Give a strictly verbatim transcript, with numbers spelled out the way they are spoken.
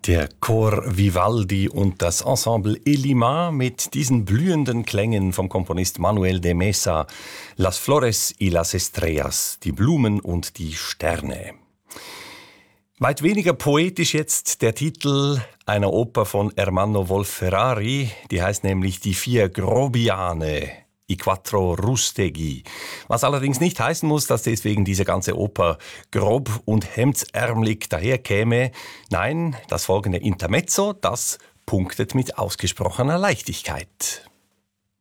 Der Chor Vivaldi und das Ensemble Elima mit diesen blühenden Klängen vom Komponist Manuel de Mesa, Las Flores y las Estrellas, die Blumen und die Sterne. Weit weniger poetisch jetzt der Titel einer Oper von Ermanno Wolf-Ferrari, die heißt nämlich Die vier Grobiane, I quattro rusteghi. Was allerdings nicht heißen muss, dass deswegen diese ganze Oper grob und hemdsärmelig daherkäme. Nein, das folgende Intermezzo, das punktet mit ausgesprochener Leichtigkeit.